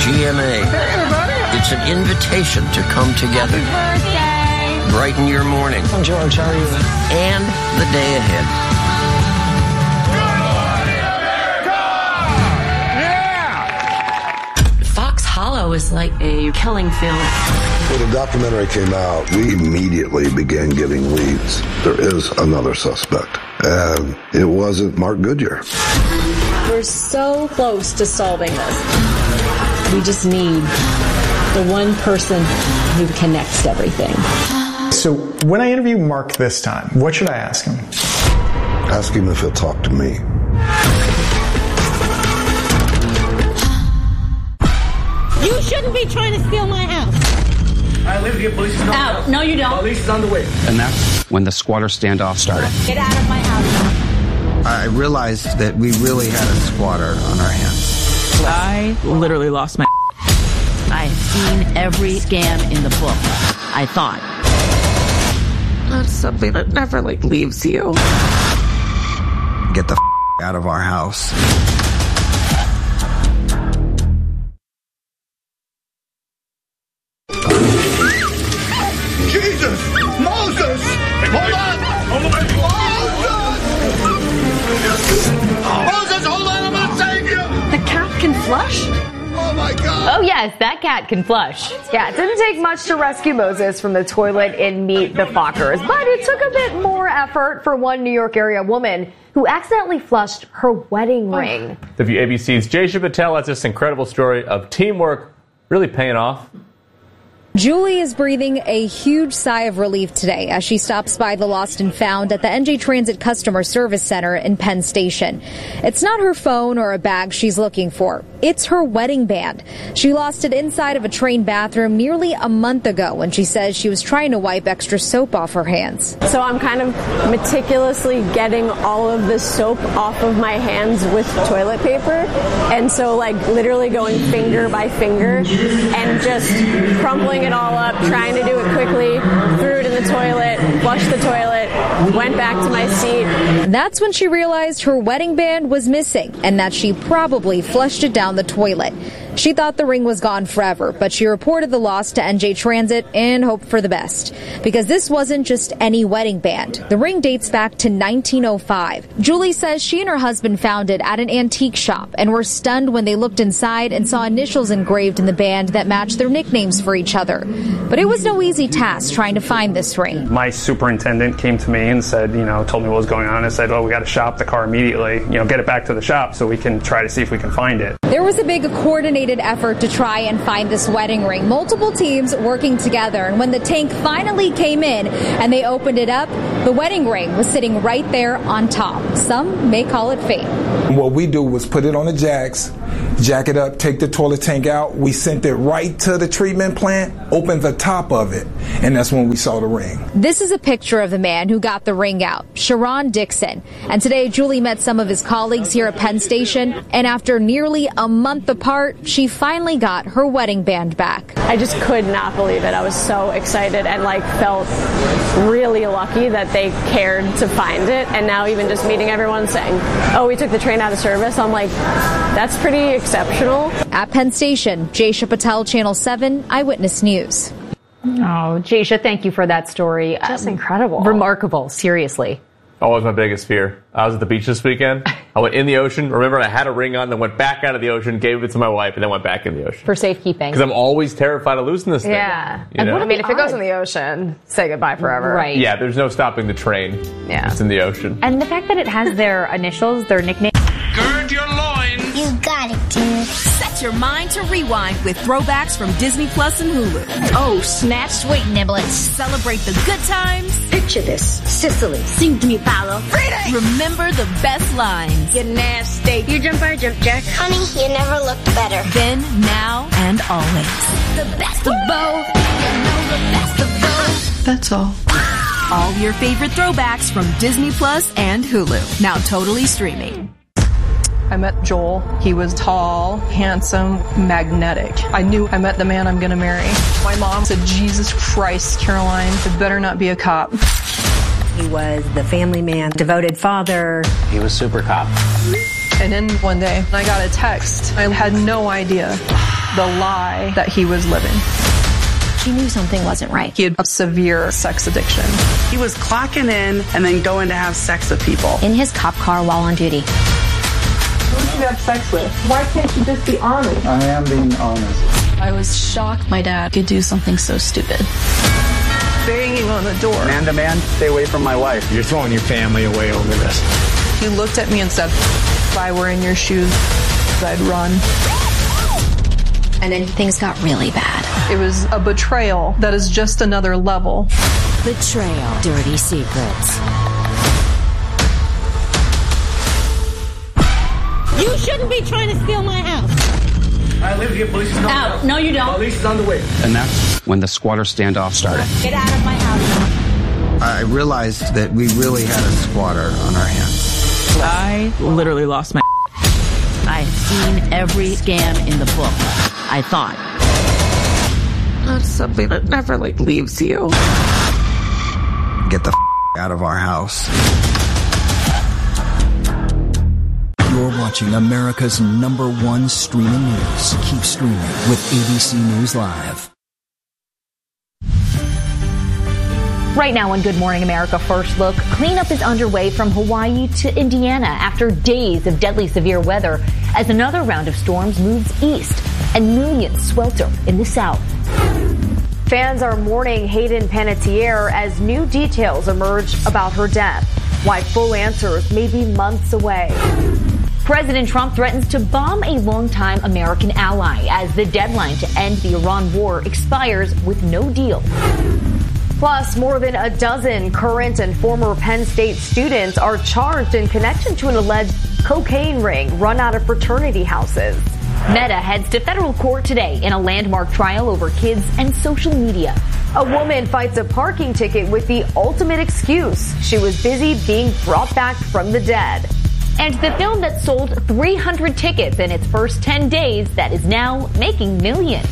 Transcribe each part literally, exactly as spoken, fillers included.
G M A. Hey, everybody. It's an invitation to come together. Happy birthday. Brighten your morning. I'm George. How are you? And the day ahead. Hollow is like a killing field. When the documentary came out, we immediately began getting leads. There is another suspect, and it wasn't Mark Goodyear. We're so close to solving this. We just need the one person who connects everything. So when I interview Mark this time, what should I ask him? Ask him if he'll talk to me. You shouldn't be trying to steal my house. I live here. Police is on the Out. No, you don't. Police is on the way. And that's when the squatter standoff started. Get out of my house. I realized that we really had a squatter on our hands. I literally lost my I have seen every scam in the book, I thought. That's something that never, like, leaves you. Get the f*** out of our house. Jesus! Moses! Hold on! Hold on! Moses! Moses, hold on! I'm gonna save you! The cat can flush? Oh my God! Oh yes, that cat can flush. Yeah, it didn't take much to rescue Moses from the toilet in Meet the Fockers, but it took a bit more effort for one New York area woman who accidentally flushed her wedding ring. W A B C's Jaysha Patel has this incredible story of teamwork really paying off. Julie is breathing a huge sigh of relief today as she stops by the Lost and Found at the N J Transit Customer Service Center in Penn Station. It's not her phone or a bag she's looking for. It's her wedding band. She lost it inside of a train bathroom nearly a month ago when she says she was trying to wipe extra soap off her hands. So I'm kind of meticulously getting all of the soap off of my hands with toilet paper. And so like literally going finger by finger and just crumpling it all up, trying to do it quickly, threw it in the toilet, flushed the toilet, went back to my seat. That's when she realized her wedding band was missing and that she probably flushed it down the toilet. She thought the ring was gone forever, but she reported the loss to N J Transit and hoped for the best. Because this wasn't just any wedding band. The ring dates back to nineteen oh five. Julie says she and her husband found it at an antique shop and were stunned when they looked inside and saw initials engraved in the band that matched their nicknames for each other. But it was no easy task trying to find this ring. My superintendent came to me and said, you know, told me what was going on. I said, well, we got to shop the car immediately, you know, get it back to the shop so we can try to see if we can find it. There was a big coordinated effort to try and find this wedding ring. Multiple teams working together. And when the tank finally came in and they opened it up, the wedding ring was sitting right there on top. Some may call it fate. What we do was put it on the jacks, jack it up, take the toilet tank out. We sent it right to the treatment plant, opened the top of it, and that's when we saw the ring. This is a picture of the man who got the ring out, Sharon Dixon. And today, Julie met some of his colleagues here at Penn Station, and after nearly a month apart, she finally got her wedding band back. I just could not believe it. I was so excited and like felt really lucky that they cared to find it. And now even just meeting everyone saying, oh, we took the train out of service, I'm like, that's pretty exceptional. At Penn Station, Jaysha Patel, Channel seven, Eyewitness News. Oh, Jaysha, thank you for that story. Just um, incredible. Remarkable, seriously. Always my biggest fear. I was at the beach this weekend. I went in the ocean. Remember, I had a ring on, then went back out of the ocean, gave it to my wife, and then went back in the ocean. For safekeeping. Because I'm always terrified of losing this thing. Yeah. You know? I mean, if it goes in the ocean, say goodbye forever. Right. Yeah, there's no stopping the train. Yeah. It's in the ocean. And the fact that it has their initials, their nickname. Gird your loins. You got it, dude. Set your mind to rewind with throwbacks from Disney Plus and Hulu. Oh, snap, sweet niblets. Celebrate the good times. Picture this. Sicily. Sing to me, Paolo. Freedom. Remember the best lines. You're nasty. You jump our jump jack. Honey, you never looked better. Then, now, and always. The best of both. You know the best of both. That's all. All your favorite throwbacks from Disney Plus and Hulu. Now totally streaming. I met Joel. He was tall, handsome, magnetic. I knew I met the man I'm going to marry. My mom said, Jesus Christ, Caroline, it better not be a cop. He was the family man, devoted father. He was super cop. And then one day, I got a text. I had no idea. the lie that he was living. She knew something wasn't right. He had a severe sex addiction. He was clocking in and then going to have sex with people. In his cop car while on duty. Who did you have sex with? Why can't you just be honest? I am being honest. I was shocked my dad could do something so stupid. Banging on the door. Man to man, stay away from my wife. You're throwing your family away over this. He looked at me and said, if I were in your shoes, I'd run. And then things got really bad. It was a betrayal that is just another level. Betrayal. Dirty secrets. You shouldn't be trying to steal my house. I live here. Police is on the way. Out. No, you don't. Police is on the way. And that's when the squatter standoff started. Get out of my house. I realized that we really had a squatter on our hands. I literally lost my I've seen every scam in the book. I thought. That's something that never, like, leaves you. Get the f- out of our house. You're watching America's number one streaming news. Keep streaming with A B C News Live. Right now on Good Morning America First Look, cleanup is underway from Hawaii to Indiana after days of deadly severe weather as another round of storms moves east and millions swelter in the south. Fans are mourning Hayden Panettiere as new details emerge about her death, why full answers may be months away. President Trump threatens to bomb a longtime American ally as the deadline to end the Iran war expires with no deal. Plus, more than a dozen current and former Penn State students are charged in connection to an alleged cocaine ring run out of fraternity houses. Meta heads to federal court today in a landmark trial over kids and social media. A woman fights a parking ticket with the ultimate excuse. She was busy being brought back from the dead. And the film that sold three hundred tickets in its first ten days that is now making millions.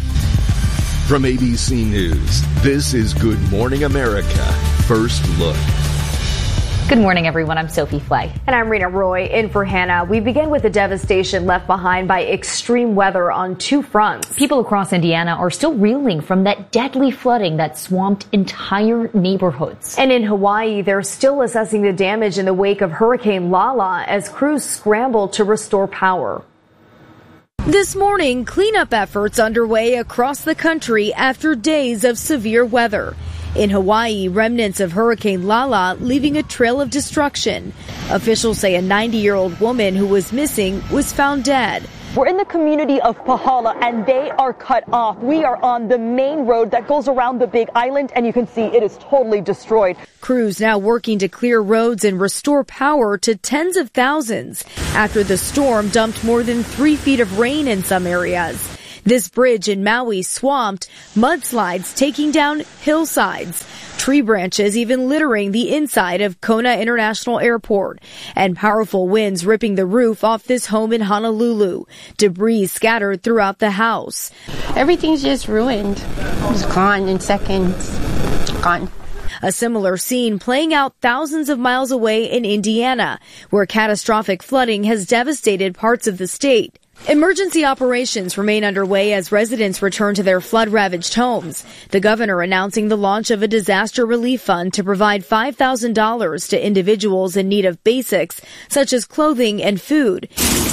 From A B C News, this is Good Morning America First Look. Good morning, everyone. I'm Sophie Flay. And I'm Rena Roy, in for Hannah. We begin with the devastation left behind by extreme weather on two fronts. People across Indiana are still reeling from that deadly flooding that swamped entire neighborhoods. And in Hawaii, they're still assessing the damage in the wake of Hurricane Lala as crews scramble to restore power. This morning, cleanup efforts underway across the country after days of severe weather. In Hawaii, remnants of Hurricane Lala leaving a trail of destruction. Officials say a ninety-year-old woman who was missing was found dead. We're in the community of Pahala, and they are cut off. We are on the main road that goes around the big island, and you can see it is totally destroyed. Crews now working to clear roads and restore power to tens of thousands after the storm dumped more than three feet of rain in some areas. This bridge in Maui swamped, mudslides taking down hillsides, tree branches even littering the inside of Kona International Airport, and powerful winds ripping the roof off this home in Honolulu. Debris scattered throughout the house. Everything's just ruined. It's gone in seconds. Gone. A similar scene playing out thousands of miles away in Indiana, where catastrophic flooding has devastated parts of the state. Emergency operations remain underway as residents return to their flood-ravaged homes. The governor announcing the launch of a disaster relief fund to provide five thousand dollars to individuals in need of basics, such as clothing and food.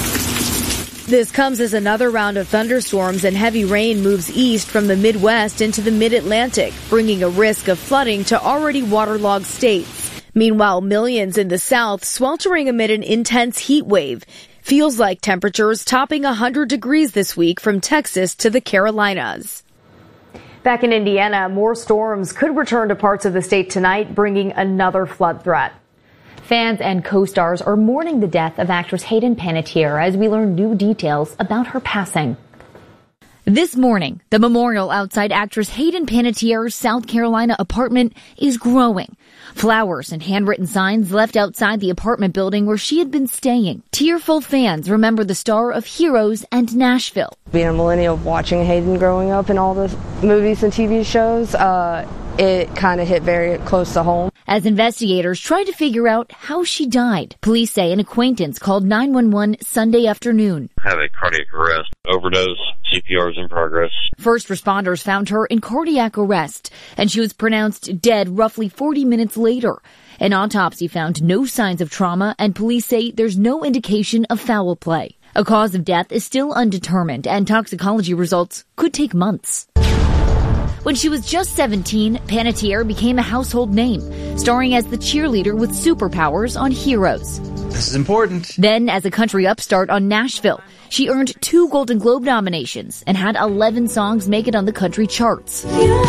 This comes as another round of thunderstorms and heavy rain moves east from the Midwest into the mid-Atlantic, bringing a risk of flooding to already waterlogged states. Meanwhile, millions in the South sweltering amid an intense heat wave. Feels like temperatures topping one hundred degrees this week from Texas to the Carolinas. Back in Indiana, more storms could return to parts of the state tonight, bringing another flood threat. Fans and co-stars are mourning the death of actress Hayden Panettiere as we learn new details about her passing. This morning, the memorial outside actress Hayden Panettiere's South Carolina apartment is growing. Flowers and handwritten signs left outside the apartment building where she had been staying. Tearful fans remember the star of Heroes and Nashville. Being a millennial, watching Hayden growing up in all the movies and T V shows, uh, it kind of hit very close to home. as investigators tried to figure out how she died. Police say an acquaintance called nine one one Sunday afternoon. Have a cardiac arrest, overdose, C P R is in progress. First responders found her in cardiac arrest, and she was pronounced dead roughly forty minutes later. An autopsy found no signs of trauma, and police say there's no indication of foul play. A cause of death is still undetermined, and toxicology results could take months. When she was just seventeen, Panettiere became a household name, starring as the cheerleader with superpowers on Heroes. This is important. Then, as a country upstart on Nashville, she earned two Golden Globe nominations and had eleven songs make it on the country charts.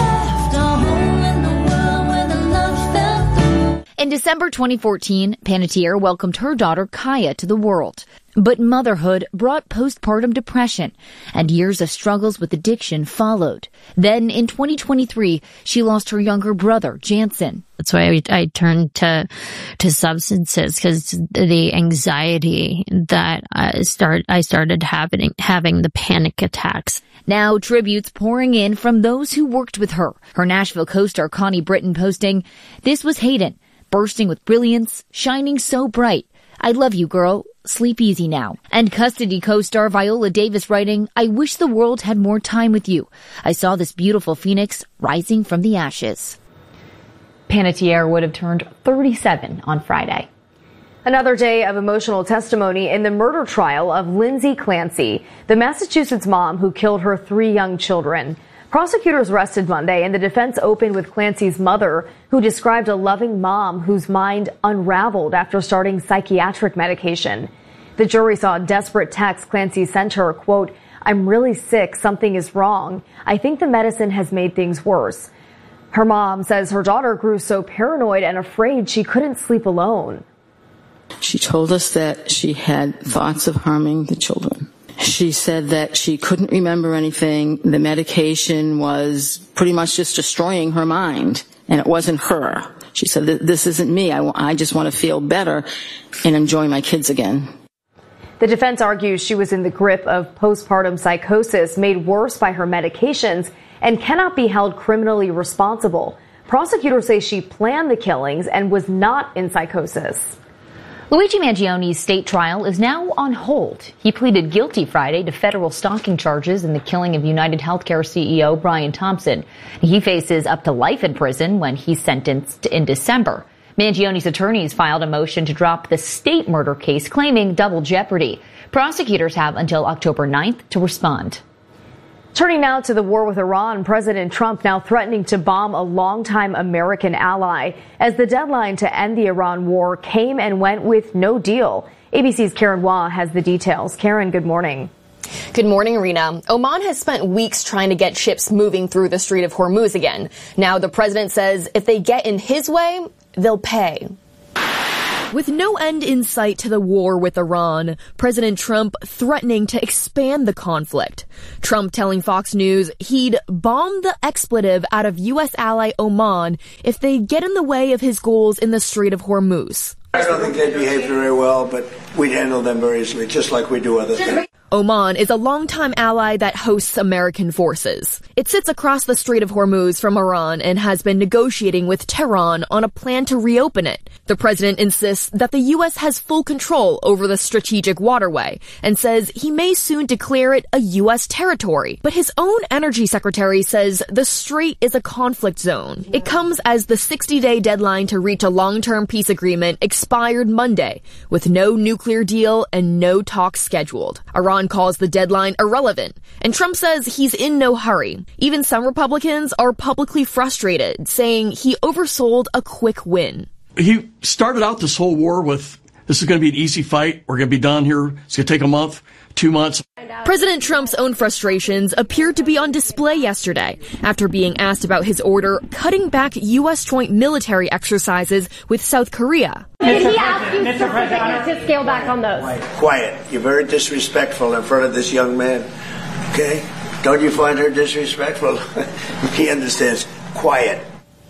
In December twenty fourteen, Panettiere welcomed her daughter Kaya to the world. But motherhood brought postpartum depression, and years of struggles with addiction followed. Then, in twenty twenty-three, she lost her younger brother, Jansen. That's why I, I turned to to substances, because the anxiety that I start I started having having the panic attacks. Now, tributes pouring in from those who worked with her. Her Nashville co-star Connie Britton posting, "This was Hayden, bursting with brilliance, shining so bright. I love you, girl. Sleep easy now." And Custody co-star Viola Davis writing, "I wish the world had more time with you. I saw this beautiful phoenix rising from the ashes." Panettiere would have turned thirty-seven on Friday. Another day of emotional testimony in the murder trial of Lindsay Clancy, the Massachusetts mom who killed her three young children. Prosecutors arrested Monday, and the defense opened with Clancy's mother, who described a loving mom whose mind unraveled after starting psychiatric medication. The jury saw a desperate text Clancy sent her, quote, "I'm really sick. Something is wrong. I think the medicine has made things worse." Her mom says her daughter grew so paranoid and afraid she couldn't sleep alone. She told us that she had thoughts of harming the children. She said that she couldn't remember anything. The medication was pretty much just destroying her mind, and it wasn't her. She said, "This isn't me. I, I just want to feel better and enjoy my kids again." The defense argues she was in the grip of postpartum psychosis made worse by her medications and cannot be held criminally responsible. Prosecutors say she planned the killings and was not in psychosis. Luigi Mangioni's state trial is now on hold. He pleaded guilty Friday to federal stalking charges in the killing of United Healthcare C E O Brian Thompson. He faces up to life in prison when he's sentenced in December. Mangioni's attorneys filed a motion to drop the state murder case, claiming double jeopardy. Prosecutors have until October ninth to respond. Turning now to the war with Iran, President Trump now threatening to bomb a longtime American ally as the deadline to end the Iran war came and went with no deal. A B C's Karen Wah has the details. Karen, good morning. Good morning, Rena. Oman has spent weeks trying to get ships moving through the Strait of Hormuz again. Now the president says if they get in his way, they'll pay. With no end in sight to the war with Iran, President Trump threatening to expand the conflict. Trump telling Fox News he'd bomb the expletive out of U S ally Oman if they get in the way of his goals in the Strait of Hormuz. I don't think they behave very well, but we'd handle them very easily, just like we do other things. Oman is a longtime ally that hosts American forces. It sits across the Strait of Hormuz from Iran and has been negotiating with Tehran on a plan to reopen it. The president insists that the U S has full control over the strategic waterway and says he may soon declare it a U S territory. But his own energy secretary says the strait is a conflict zone. It comes as the sixty-day deadline to reach a long-term peace agreement expired Monday, with no nuclear deal and no talks scheduled. Iran calls the deadline irrelevant, and Trump says he's in no hurry. Even some Republicans are publicly frustrated, saying he oversold a quick win. He started out this whole war with, this is going to be an easy fight. We're going to be done here. It's going to take a month, two months. President Trump's own frustrations appeared to be on display yesterday after being asked about his order cutting back U S joint military exercises with South Korea. Did he ask you specifically to scale back on those? Quiet. You're very disrespectful in front of this young man. Okay? Don't you find her disrespectful? He understands. Quiet.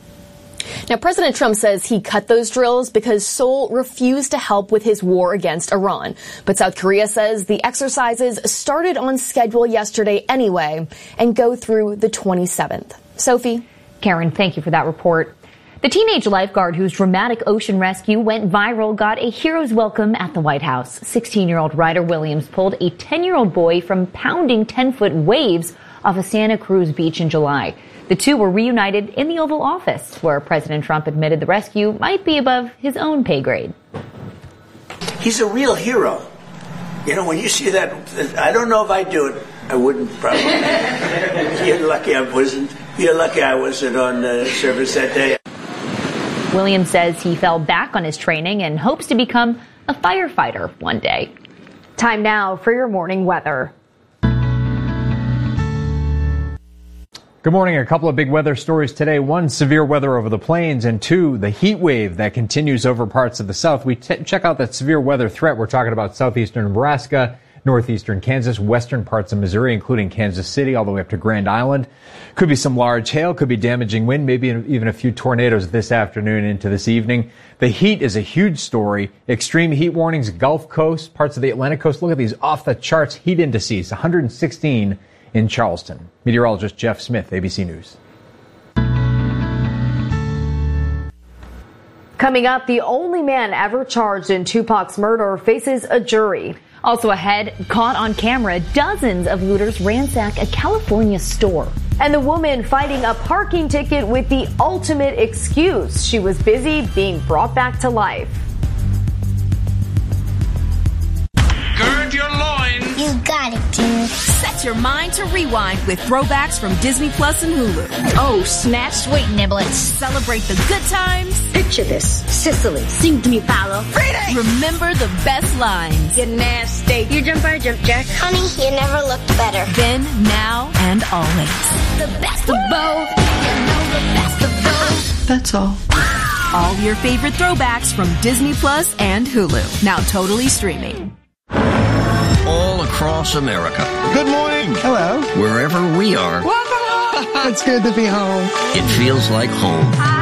Now, President Trump says he cut those drills because Seoul refused to help with his war against Iran. But South Korea says the exercises started on schedule yesterday anyway and go through the twenty-seventh. Sophie? Karen, thank you for that report. The teenage lifeguard whose dramatic ocean rescue went viral got a hero's welcome at the White House. sixteen-year-old Ryder Williams pulled a ten-year-old boy from pounding ten-foot waves off a Santa Cruz beach in July. The two were reunited in the Oval Office, where President Trump admitted the rescue might be above his own pay grade. He's a real hero. You know, when you see that, I don't know if I'd do it. I wouldn't probably. You're lucky I wasn't. You're lucky I wasn't on uh, service that day. Williams says he fell back on his training and hopes to become a firefighter one day. Time now for your morning weather. Good morning. A couple of big weather stories today. One, severe weather over the plains, and two, the heat wave that continues over parts of the south. We t- check out that severe weather threat. We're talking about southeastern Nebraska, northeastern Kansas, western parts of Missouri, including Kansas City, all the way up to Grand Island. Could be some large hail, could be damaging wind, maybe even a few tornadoes this afternoon into this evening. The heat is a huge story. Extreme heat warnings, Gulf Coast, parts of the Atlantic coast. Look at these off-the-charts heat indices, one hundred sixteen in Charleston. Meteorologist Jeff Smith, A B C News. Coming up, the only man ever charged in Tupac's murder faces a jury. Also ahead, caught on camera, dozens of looters ransack a California store. And the woman fighting a parking ticket with the ultimate excuse. She was busy being brought back to life. Gird your loins. You got it, dude. Set your mind to rewind with throwbacks from Disney Plus and Hulu. Oh, snap, sweet niblets. Celebrate the good times. Picture this. Sicily. Sing to me, Paolo. Freedom. Remember the best lines. You're nasty. You jump our jump jack. Honey, you never looked better. Then, now, and always. The best of both. You know the best of both. That's all. All your favorite throwbacks from Disney Plus and Hulu. Now totally streaming. All across America. Good morning. Hello. Wherever we are. It's good to be home. It feels like home.